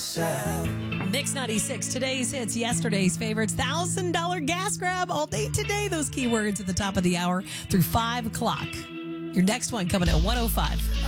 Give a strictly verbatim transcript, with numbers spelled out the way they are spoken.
Mix ninety-six, today's hits, yesterday's favorites, one thousand dollars gas grab all day today. Those keywords at the top of the hour through five o'clock. Your next one coming at one oh five.